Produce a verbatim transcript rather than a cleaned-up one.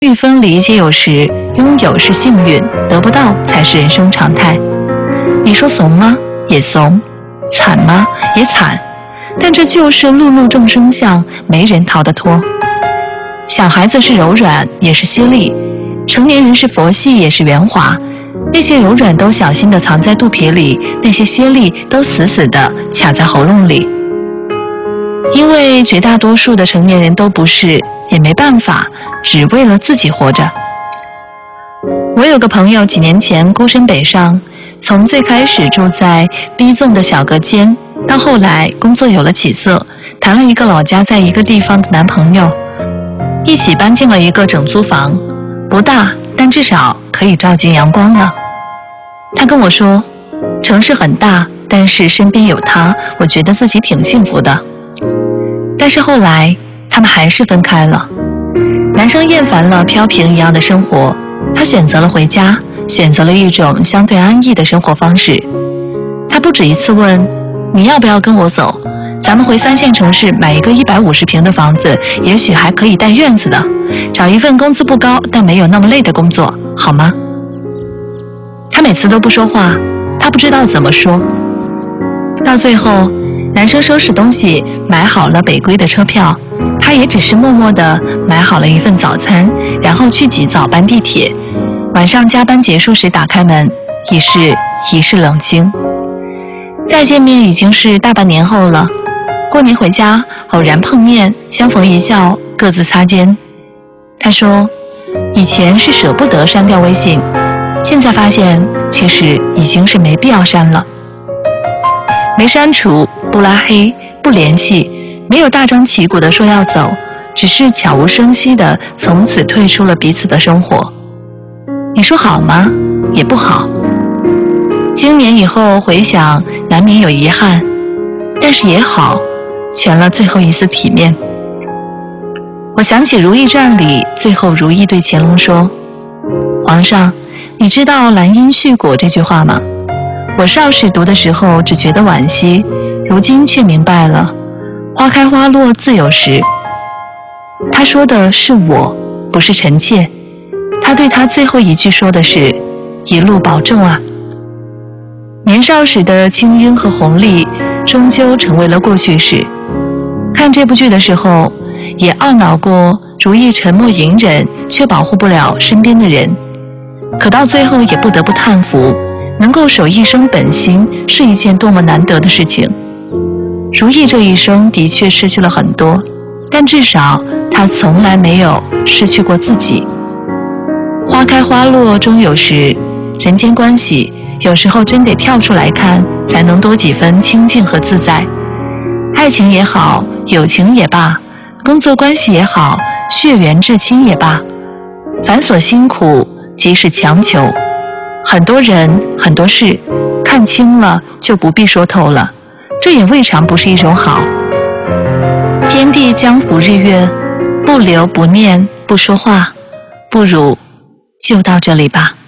欲分离皆有时，拥有是幸运，得不到才是人生常态。你说怂吗？也怂。惨吗？也惨。但这就是路路众生相，没人逃得脱。小孩子是柔软，也是犀利；成年人是佛系，也是圆滑。那些柔软都小心地藏在肚皮里，那些犀利都死死地卡在喉咙里。因为绝大多数的成年人都不是，也没办法，只为了自己活着。我有个朋友几年前孤身北上，从最开始住在逼仄的小隔间，到后来工作有了起色，谈了一个老家在一个地方的男朋友，一起搬进了一个整租房，不大，但至少可以照进阳光了。他跟我说，城市很大，但是身边有他，我觉得自己挺幸福的。但是后来他们还是分开了。男生厌烦了飘萍一样的生活，他选择了回家，选择了一种相对安逸的生活方式。他不止一次问，你要不要跟我走？咱们回三线城市买一个一百五十平的房子，也许还可以带院子的，找一份工资不高但没有那么累的工作，好吗？他每次都不说话，他不知道怎么说。到最后，男生收拾东西，买好了北归的车票，他也只是默默地买好了一份早餐，然后去挤早班地铁。晚上加班结束时打开门，已是一世冷清。再见面已经是大半年后了，过年回家偶然碰面，相逢一笑，各自擦肩。他说，以前是舍不得删掉微信，现在发现其实已经是没必要删了。没删除，不拉黑，不联系，没有大张旗鼓地说要走，只是悄无声息地从此退出了彼此的生活。你说好吗？也不好。经年以后回想，难免有遗憾，但是也好，全了最后一丝体面。我想起《如懿传》里，最后如懿对乾隆说，皇上，你知道兰因絮果这句话吗？我少时读的时候只觉得惋惜，如今却明白了，花开花落自有时。他说的是我，不是臣妾。他对他最后一句说的是，一路保重啊。年少时的青樱和红丽终究成为了过去式。看这部剧的时候，也懊恼过如懿沉默隐忍，却保护不了身边的人。可到最后也不得不叹服，能够守一生本心是一件多么难得的事情。如懿这一生的确失去了很多，但至少她从来没有失去过自己。花开花落终有时，人间关系有时候真得跳出来看，才能多几分清静和自在。爱情也好，友情也罢，工作关系也好，血缘至亲也罢，繁琐辛苦即是强求。很多人很多事看清了就不必说透了，这也未尝不是一种好。天地江湖日月，不留不念不说话，不如就到这里吧。